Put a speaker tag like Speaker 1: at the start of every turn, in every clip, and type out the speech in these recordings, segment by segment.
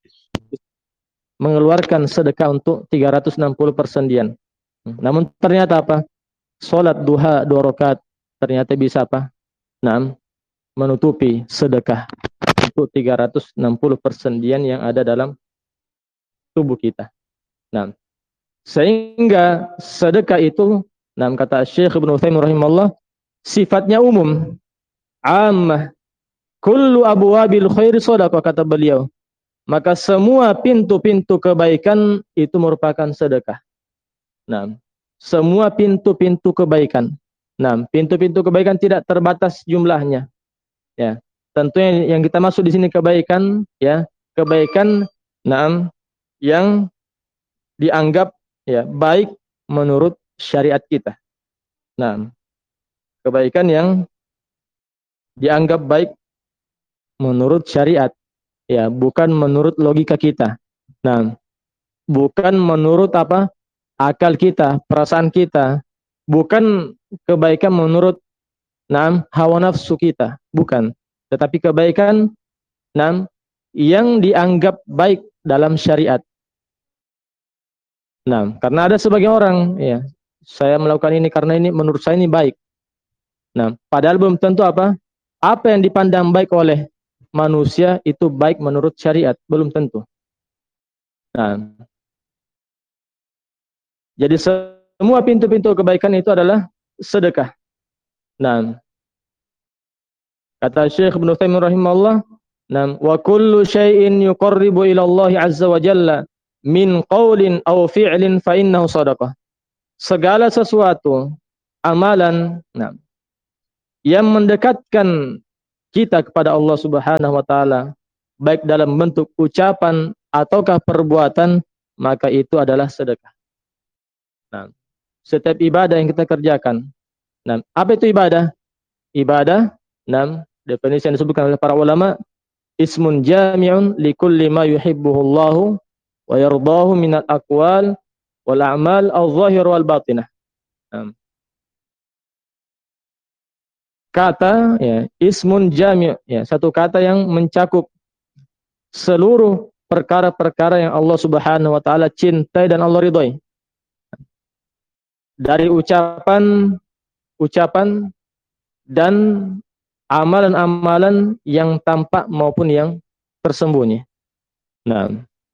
Speaker 1: mengeluarkan sedekah untuk 360 persendian. Namun ternyata apa? Salat duha 2 rakaat ternyata bisa apa? Menutupi sedekah untuk 360 persendian yang ada dalam tubuh kita. Nah, sehingga sedekah itu, kata Syekh Ibnu Utsaimin rahimahullah, sifatnya umum, ammah, kullu abwabil khairi shadaqah, kata beliau. Maka semua pintu-pintu kebaikan itu merupakan sedekah. Nah, semua pintu-pintu kebaikan. Nah, pintu-pintu kebaikan tidak terbatas jumlahnya. Ya, tentunya yang kita masuk di sini kebaikan, ya, kebaikan, yang dianggap ya baik menurut syariat kita. Nah, kebaikan yang dianggap baik menurut syariat, ya, bukan menurut logika kita. Nah, bukan menurut apa? Akal kita, perasaan kita, bukan kebaikan menurut hawa nafsu kita, bukan. Tetapi kebaikan yang dianggap baik dalam syariat. Nah, karena ada sebagian orang, ya, saya melakukan ini karena ini menurut saya ini baik. Nah, padahal belum tentu apa yang dipandang baik oleh manusia itu baik menurut syariat, belum tentu. Nah, jadi semua pintu-pintu kebaikan itu adalah sedekah. Nah, kata Syekh Ibnu Utsaimin rahimahullah, wa kullu syai'in yuqarribu ila Allah azza wa jalla min qaulin aw fi'lin fa innahu shadaqah. Segala sesuatu amalan yang mendekatkan kita kepada Allah Subhanahu wa taala baik dalam bentuk ucapan ataukah perbuatan, maka itu adalah sedekah. Nah, setiap ibadah yang kita kerjakan. Nah, apa itu ibadah? Ibadah, definisi yang disebutkan oleh para ulama, ismun jami'un likulli ma yuhibbuhu Allahu wa yardahu minal aqwal wal a'mal al-zahir wal batinah. Kata, ya, ismun jami', ya, satu kata yang mencakup seluruh perkara-perkara yang Allah Subhanahu wa taala cintai dan Allah ridhoi. Dari ucapan dan amalan-amalan yang tampak maupun yang tersembunyi. Nah,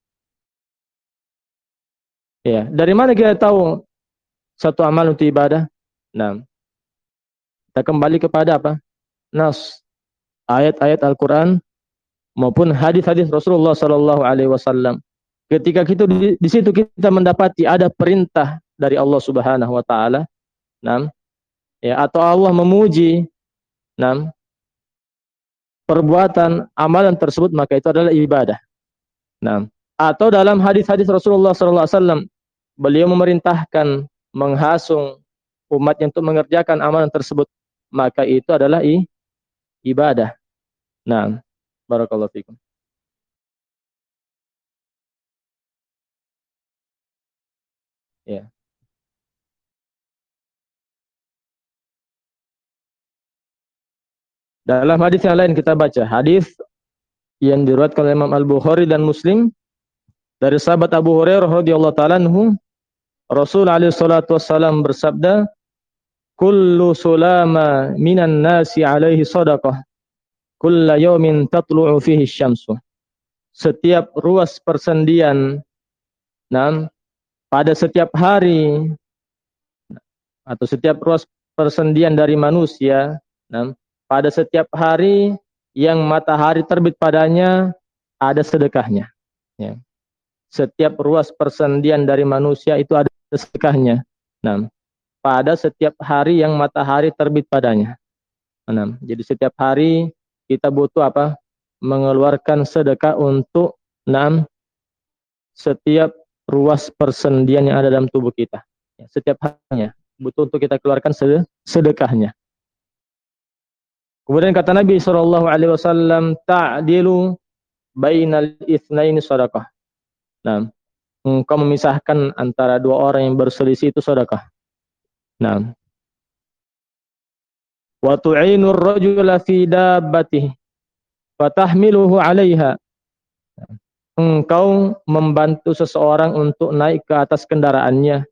Speaker 1: ya, dari mana kita tahu satu amal untuk ibadah? Nah, kita kembali kepada apa? Nas, ayat-ayat Al-Quran maupun hadis-hadis Rasulullah Sallallahu Alaihi Wasallam. Ketika kita di situ kita mendapati ada perintah dari Allah Subhanahu Wa Taala, ya, atau Allah memuji, perbuatan amalan tersebut, maka itu adalah ibadah. Atau dalam hadis-hadis Rasulullah Sallallahu Alaihi Wasallam, beliau memerintahkan menghasung umatnya untuk mengerjakan amalan tersebut, maka itu adalah ibadah. Barakallahu fikum. Ya. Dalam hadis yang lain kita baca hadis yang diriwayatkan oleh Imam Al-Bukhari dan Muslim dari sahabat Abu Hurairah radhiyallahu taala anhu, Rasul alaihi salatu wassalam bersabda, kullu sulama minan nasi alaihi sadaqah kulla yawmin tatlu'u fihi syamsu. Setiap ruas persendian pada setiap hari atau setiap ruas persendian dari manusia, pada setiap hari yang matahari terbit padanya ada sedekahnya. Ya. Setiap ruas persendian dari manusia itu ada sedekahnya. Pada setiap hari yang matahari terbit padanya. Jadi setiap hari kita butuh apa? Mengeluarkan sedekah untuk setiap ruas persendian yang ada dalam tubuh kita. Ya, setiap harinya butuh untuk kita keluarkan sedekahnya. Kemudian kata Nabi sallallahu alaihi wasallam, ta'dilu bainal itsnaini shadaqah. Engkau memisahkan antara dua orang yang berselisih itu sedekah. Wa tu'inur rajula fi dabbatihi fatahmiluhu 'alaiha. engkau membantu seseorang untuk naik ke atas kendaraannya.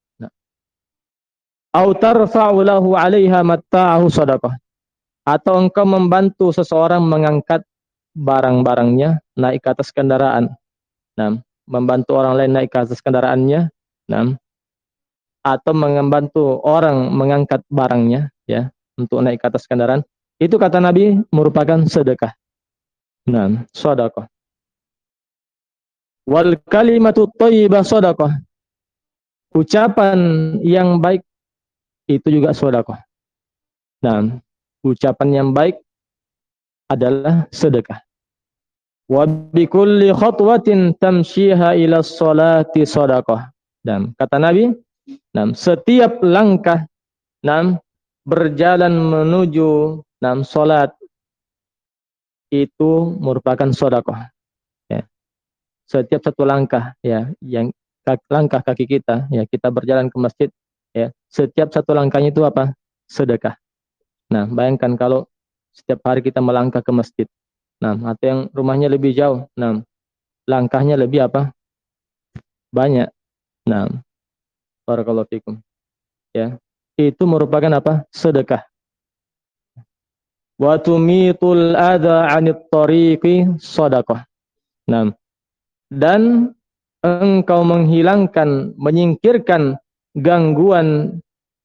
Speaker 1: Au tarfa'u lahu 'alaiha matta'ahu shadaqah. Atau engkau membantu seseorang mengangkat barang-barangnya naik ke atas kendaraan. Nah, membantu orang lain naik ke atas kendaraannya. Nah, atau membantu orang mengangkat barangnya ya untuk naik ke atas kendaraan. Itu kata Nabi merupakan sedekah. Nah, sedekah. Wal kalimatu thayyibah sedekah. Ucapan yang baik itu juga sedekah. Nah, ucapan yang baik adalah sedekah. Wa bi kulli khatwatin tamshiha ila sholati shadaqah. Dan kata Nabi, setiap langkah berjalan menuju salat itu merupakan sedekah. Ya. Setiap satu langkah ya yang langkah kaki kita ya kita berjalan ke masjid ya setiap satu langkahnya itu apa? Sedekah. Nah, bayangkan kalau setiap hari kita melangkah ke masjid. Nah, atau yang rumahnya lebih jauh. Nah, langkahnya lebih apa? Banyak. Nah, barakallahu fikum. Ya. Itu merupakan apa? Sedekah. Wa tumitul adza 'anit tariqi shadaqah. Nah, dan engkau menghilangkan, menyingkirkan gangguan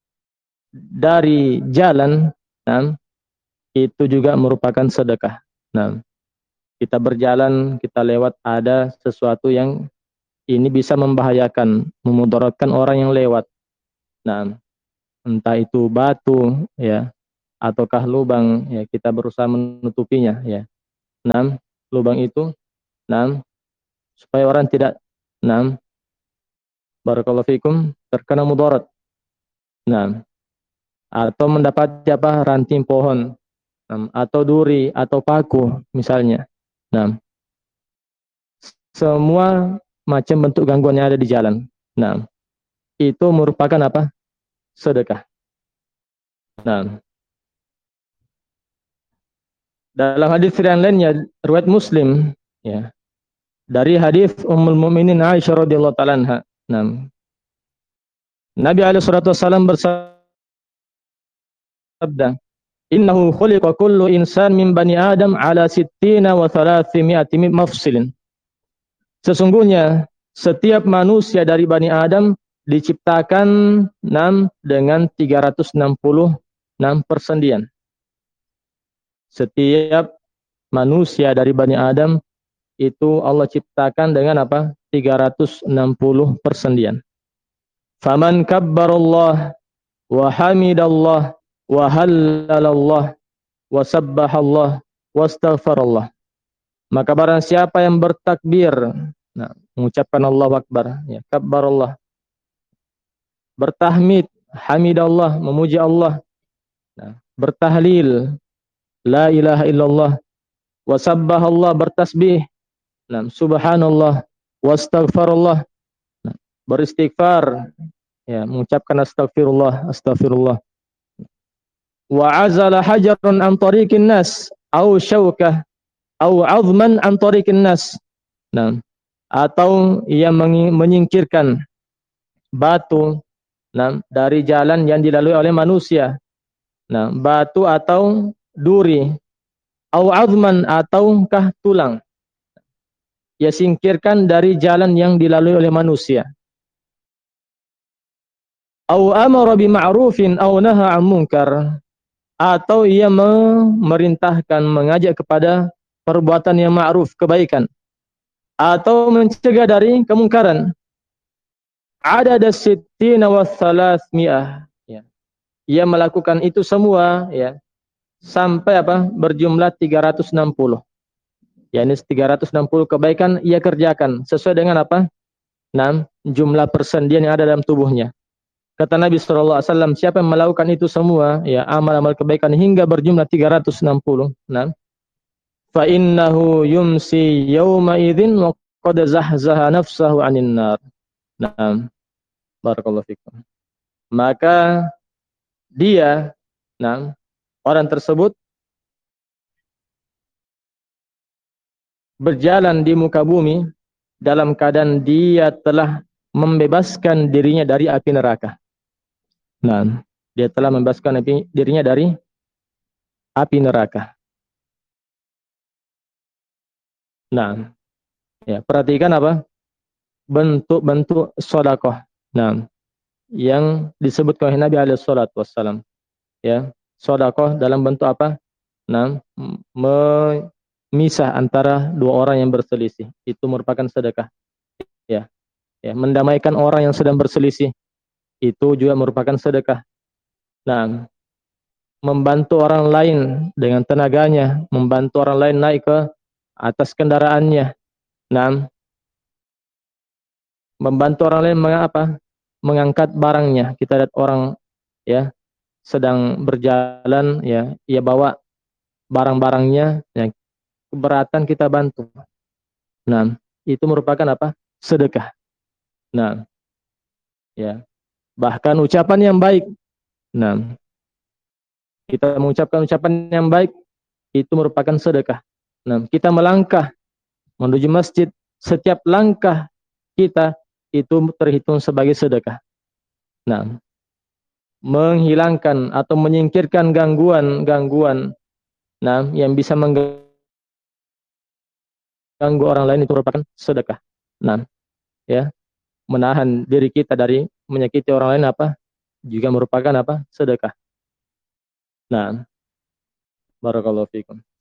Speaker 1: dari jalan, itu juga merupakan sedekah. Nah, kita berjalan, kita lewat ada sesuatu yang ini bisa membahayakan, memudaratkan orang yang lewat. Nah, entah itu batu, ya, ataukah lubang, ya, kita berusaha menutupinya, ya. Nah, lubang itu, supaya orang tidak, barakallahu fikum, terkena mudarat. Nah, atau mendapat ranting pohon, atau duri, atau paku, misalnya. Nah, semua macam bentuk gangguan yang ada di jalan. Nah, itu merupakan apa? Sedekah. Nah, dalam hadis yang lainnya, riwayat Muslim, ya, dari hadis Ummul Mukminin Aisyah radhiyallahu taala anha. Nah, Nabi alaihi salatu wasallam bersabda, "Innahu khuliqa kullu insan min bani Adam ala 60 wa 300 mafsilin." Sesungguhnya setiap manusia dari Bani Adam diciptakan dengan 366 persendian. Setiap manusia dari Bani Adam itu Allah ciptakan dengan apa? 360 persendian. Faman kabbarallah wa hamidallah wa hallalallah wa sabbahallah wa astaghfarallah. Maka barang siapa yang bertakbir, mengucapkan Allahu Akbar, ya, kabbarallah, bertahmid, hamidallah, memuji Allah, bertahlil, la ilaha illallah, wasabbahallah, bertasbih, subhanallah, wastaghfarallah, beristighfar, ya, mengucapkan astagfirullah, astagfirullah. Wa azala hajarun an tariqin nas, au syaukah, au azman an tariqin nas. Atau ia menyingkirkan batu dari jalan yang dilalui oleh manusia. Batu atau duri, au azman ataukah tulang. Ia singkirkan dari jalan yang dilalui oleh manusia. Au amara bi ma'rufin au naha 'an munkar. Atau ia memerintahkan, mengajak kepada perbuatan yang ma'ruf, kebaikan, atau mencegah dari kemungkaran. Adada sittina wa thalathmi'ah. Ya. Ia melakukan itu semua, ya, sampai berjumlah 360. yakni 360 kebaikan ia kerjakan sesuai dengan jumlah persendian yang ada dalam tubuhnya. Kata Nabi SAW, siapa yang melakukan itu semua, ya, amal-amal kebaikan hingga berjumlah 360, fa innahu yumsi yawma idzin wa qad zahzaha nafsahu 'anil nar. Barakallahu fikum. Maka dia, orang tersebut berjalan di muka bumi, dalam keadaan dia telah membebaskan dirinya dari api neraka. Nah, dia telah membebaskan dirinya dari api neraka. Nah, ya, perhatikan apa? Bentuk-bentuk sedekah. Nah, yang disebut oleh Nabi alaihi salatu wassalam. Ya, sedekah dalam bentuk apa? Nah, memisah antara dua orang yang berselisih. Itu merupakan sedekah. Ya, ya, mendamaikan orang yang sedang berselisih. Itu juga merupakan sedekah. Nah, membantu orang lain dengan tenaganya, membantu orang lain naik ke atas kendaraannya. Nah, membantu orang lain mengangkat barangnya. Kita lihat orang ya sedang berjalan ya, ia bawa barang-barangnya ya, keberatan kita bantu. Nah, itu merupakan apa? Sedekah. Nah, ya. Bahkan ucapan yang baik. Nah, kita mengucapkan ucapan yang baik itu merupakan sedekah. Nah, kita melangkah menuju masjid, setiap langkah kita itu terhitung sebagai sedekah. Nah, menghilangkan atau menyingkirkan gangguan-gangguan yang bisa mengganggu orang lain itu merupakan sedekah. Nah, ya, menahan diri kita dari menyakiti orang lain juga merupakan sedekah. Nah, barakallahu fikum.